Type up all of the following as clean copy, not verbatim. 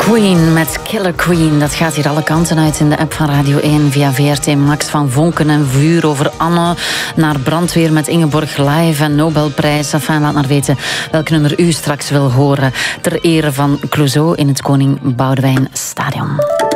Queen met Killer Queen. Dat gaat hier alle kanten uit in de app van Radio 1 via VRT Max. Van vonken en vuur over Anne naar brandweer met Ingeborg live en Nobelprijs. Enfin, laat maar weten welk nummer u straks wil horen. Ter ere van Clouseau in het Koning Boudewijn Stadion.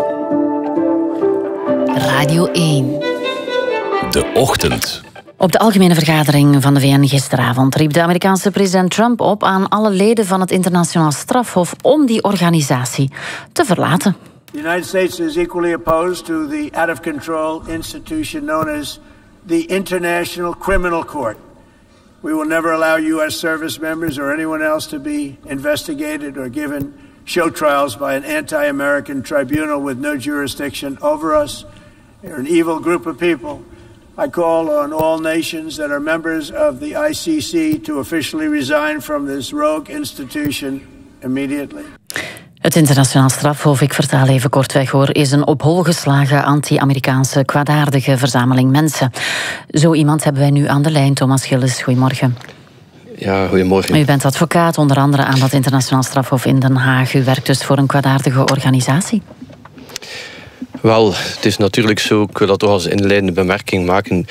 Radio 1. De Ochtend. Op de algemene vergadering van de VN gisteravond riep de Amerikaanse president Trump op aan alle leden van het internationaal strafhof om die organisatie te verlaten. The United States is equally opposed to the out-of-control institution known as the International Criminal Court. We will never allow U.S. service members or anyone else to be investigated or given show trials by an anti-American tribunal with no jurisdiction over us. They're an evil group of people. I call on all nations that are members of the ICC to officially resign from this rogue institution immediately. Het internationaal strafhof, ik vertaal even kortweg hoor, is een op hol geslagen anti-Amerikaanse kwaadaardige verzameling mensen. Zo iemand hebben wij nu aan de lijn. Thomas Gillis, goedemorgen. Ja, goedemorgen. U bent advocaat, onder andere aan dat internationaal strafhof in Den Haag. U werkt dus voor een kwaadaardige organisatie. Wel, het is natuurlijk zo, ik wil dat toch als inleidende bemerking maken.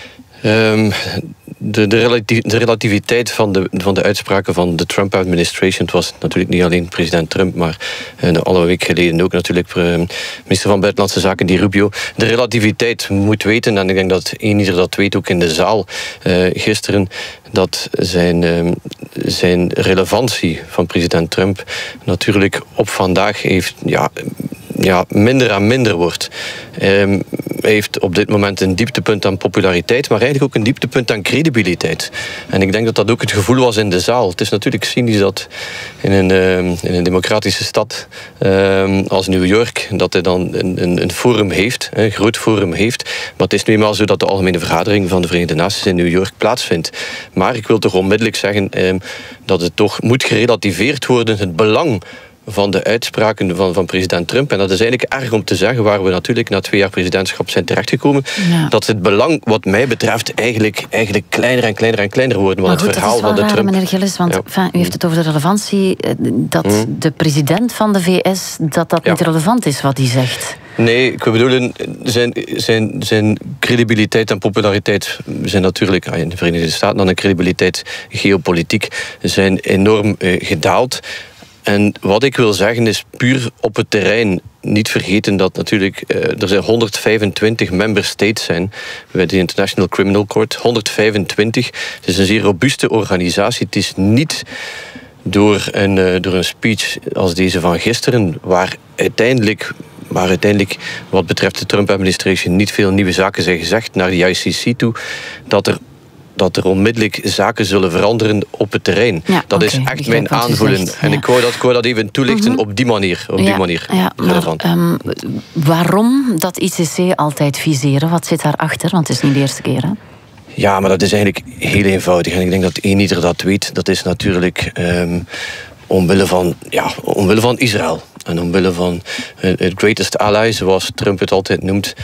De relativiteit van de uitspraken van de Trump-administration, het was natuurlijk niet alleen president Trump, maar alle week geleden ook natuurlijk minister van Buitenlandse Zaken, Di Rubio. De relativiteit moet weten, en ik denk dat ieder dat weet, ook in de zaal gisteren, dat zijn relevantie van president Trump natuurlijk op vandaag heeft minder en minder wordt. Hij heeft op dit moment een dieptepunt aan populariteit, maar eigenlijk ook een dieptepunt aan credibiliteit. En ik denk dat dat ook het gevoel was in de zaal. Het is natuurlijk cynisch dat in een democratische stad als New York, dat hij dan een forum heeft, een groot forum heeft. Maar het is nu eenmaal zo dat de Algemene Vergadering van de Verenigde Naties in New York plaatsvindt. Maar ik wil toch onmiddellijk zeggen dat het toch moet gerelativeerd worden, het belang van de uitspraken van president Trump. En dat is eigenlijk erg om te zeggen, waar we natuurlijk na 2 jaar presidentschap zijn terechtgekomen, dat het belang wat mij betreft eigenlijk kleiner en kleiner en kleiner worden. Want het verhaal van de Trump... meneer Gillis, want u heeft het over de relevantie dat de president van de VS, dat niet relevant is wat hij zegt. Nee, ik bedoel, zijn credibiliteit en populariteit zijn natuurlijk in de Verenigde Staten dan een credibiliteit geopolitiek zijn enorm gedaald. En wat ik wil zeggen is puur op het terrein. Niet vergeten dat natuurlijk er zijn 125 member states zijn bij de International Criminal Court. 125. Het is een zeer robuuste organisatie. Het is niet door een speech als deze van gisteren, waar uiteindelijk wat betreft de Trump-administration niet veel nieuwe zaken zijn gezegd naar de ICC toe, dat er onmiddellijk zaken zullen veranderen op het terrein. Ja, dat is echt mijn aanvoelen. En ik wou dat even toelichten op die manier. Relevant. Waarom dat ICC altijd viseren? Wat zit daarachter? Want het is niet de eerste keer, hè? Ja, maar dat is eigenlijk heel eenvoudig. En ik denk dat ieder dat weet. Dat is natuurlijk omwille van Israël. En omwille van het greatest ally, zoals Trump het altijd noemt.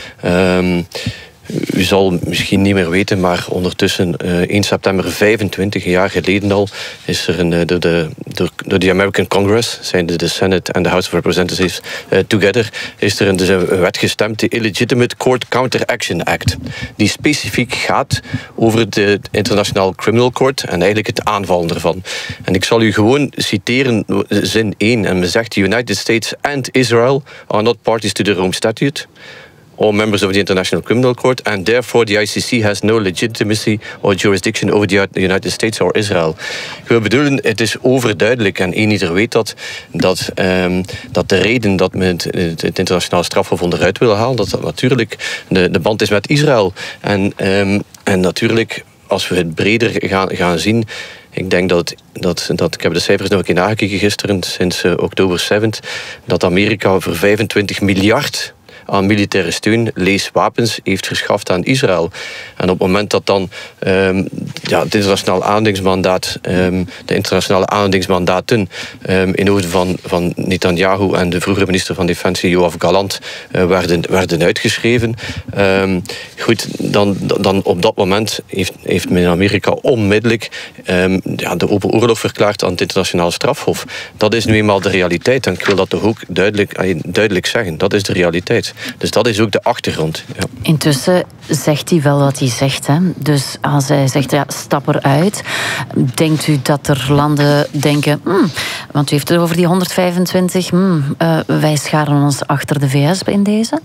U zal misschien niet meer weten, maar ondertussen 1 september 25 jaar geleden al is er door de American Congress, zijn de Senate en de House of Representatives together, is er een wet gestemd, de Illegitimate Court Counteraction Act, die specifiek gaat over de International Criminal Court en eigenlijk het aanvallen ervan. En ik zal u gewoon citeren zin 1 en men zegt: The United States and Israel are not parties to the Rome Statute. All members of the International Criminal Court, and therefore the ICC has no legitimacy or jurisdiction over the United States or Israel. Ik wil bedoelen, het is overduidelijk, en ieder weet dat de reden dat men het internationaal strafhof onderuit wil halen, dat natuurlijk de band is met Israël. En natuurlijk, als we het breder gaan zien, ik denk dat ik heb de cijfers nog een keer nagekeken gisteren, sinds oktober 7th, dat Amerika voor 25 miljard aan militaire steun, lees wapens, heeft verschaft aan Israël. En op het moment dat dan het internationaal aanhoudingsmandaat, de internationale aanhoudingsmandaten in orde van Netanyahu en de vroegere minister van Defensie Yoav Gallant werden uitgeschreven. Goed, dan op dat moment heeft men in Amerika onmiddellijk de open oorlog verklaard aan het internationaal strafhof. Dat is nu eenmaal de realiteit en ik wil dat toch ook duidelijk zeggen. Dat is de realiteit. Dus dat is ook de achtergrond. Ja. Intussen zegt hij wel wat hij zegt. Hè? Dus als hij zegt, stap eruit. Denkt u dat er landen denken... want u heeft het over die 125... wij scharen ons achter de VS in deze?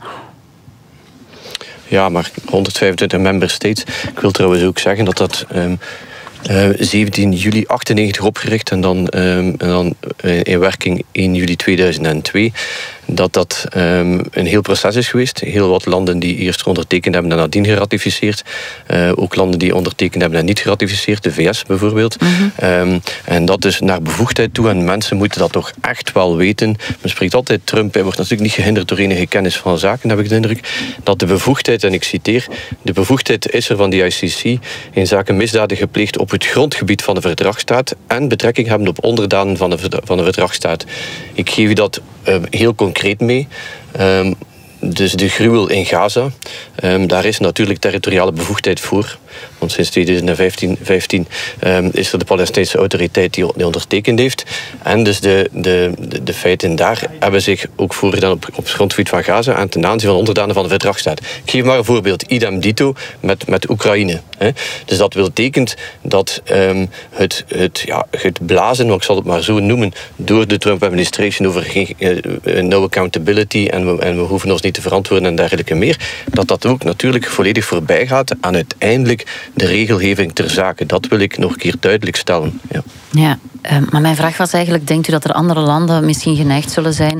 Ja, maar 125 member states. Ik wil trouwens ook zeggen dat 17 juli 98 opgericht en dan in werking 1 juli 2002... dat een heel proces is geweest. Heel wat landen die eerst ondertekend hebben en nadien geratificeerd. Ook landen die ondertekend hebben en niet geratificeerd. De VS bijvoorbeeld. En dat is naar bevoegdheid toe. En mensen moeten dat toch echt wel weten. Men spreekt altijd Trump. Hij wordt natuurlijk niet gehinderd door enige kennis van zaken, heb ik de indruk. Dat de bevoegdheid, en ik citeer... De bevoegdheid is er van de ICC in zaken misdaden gepleegd op het grondgebied van de verdragsstaat en betrekking hebben op onderdanen van de verdragsstaat. Ik geef u dat heel concreet mee. Dus de gruwel in Gaza, daar is natuurlijk territoriale bevoegdheid voor. Want sinds 2015 is er de Palestijnse autoriteit die ondertekend heeft. En dus de feiten daar hebben zich ook voorgedaan op het grondgebied van Gaza en ten aanzien van onderdanen van de verdragsstaat. Ik geef maar een voorbeeld. Idem dito met Oekraïne. Dus dat betekent dat het blazen, ik zal het maar zo noemen, door de Trump-administration over no accountability en we hoeven ons niet te verantwoorden en dergelijke meer, dat ook natuurlijk volledig voorbij gaat aan uiteindelijk de regelgeving ter zake. Dat wil ik nog een keer duidelijk stellen. Ja. Maar mijn vraag was eigenlijk, denkt u dat er andere landen misschien geneigd zullen zijn?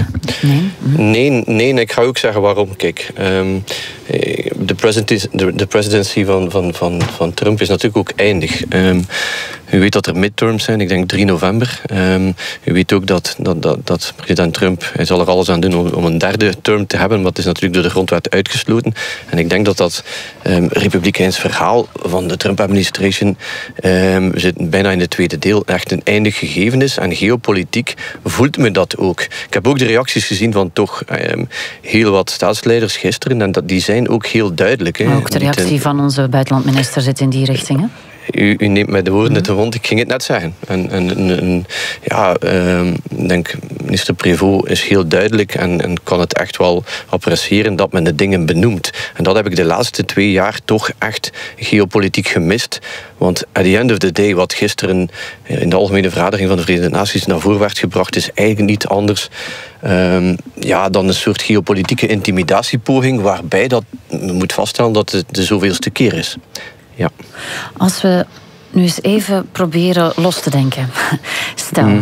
Nee, ik ga ook zeggen waarom. Kijk, de presidency van Trump is natuurlijk ook eindig. U weet dat er midterms zijn, ik denk 3 november. U weet ook dat president Trump, hij zal er alles aan doen om een derde term te hebben, maar het is natuurlijk door de grondwet uitgesloten. En ik denk dat republikeins verhaal van de Trump-administration zit bijna in het tweede deel echt een eindig gegeven is. En geopolitiek voelt me dat ook. Ik heb ook de reacties gezien van toch heel wat staatsleiders gisteren en die zijn ook heel duidelijk. Maar ook de reactie van onze buitenlandminister zit in die richting, hè? U neemt mij de woorden uit de mond, ik ging het net zeggen. Ik denk, minister Prévost is heel duidelijk en kan het echt wel appreciëren dat men de dingen benoemt. En dat heb ik de laatste 2 jaar toch echt geopolitiek gemist. Want at the end of the day, wat gisteren in de Algemene Vergadering van de Verenigde Naties naar voren werd gebracht, is eigenlijk niet anders dan een soort geopolitieke intimidatiepoging, waarbij dat men moet vaststellen dat het de zoveelste keer is. Ja. Als we nu eens even proberen los te denken. Stel,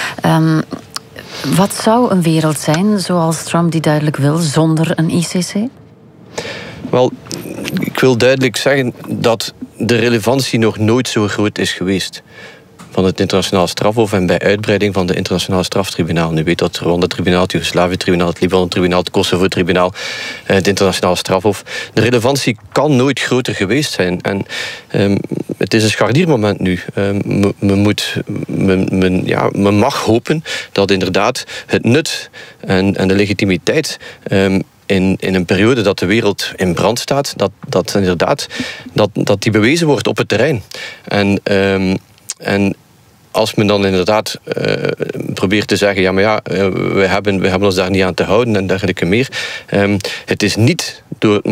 wat zou een wereld zijn zoals Trump die duidelijk wil, zonder een ICC? Wel, ik wil duidelijk zeggen dat de relevantie nog nooit zo groot is geweest van het internationaal strafhof en bij uitbreiding van de internationaal straftribunaal. Nu weet dat het Rwanda-tribunaal, het Joegoslavië-tribunaal, het Libanon-tribunaal, het Kosovo-tribunaal, het internationaal strafhof. De relevantie kan nooit groter geweest zijn. En het is een scharniermoment nu. Men mag hopen dat inderdaad het nut en de legitimiteit in een periode dat de wereld in brand staat, dat inderdaad dat die bewezen wordt op het terrein. En als men dan inderdaad probeert te zeggen, we hebben ons daar niet aan te houden en dergelijke meer. Het is niet door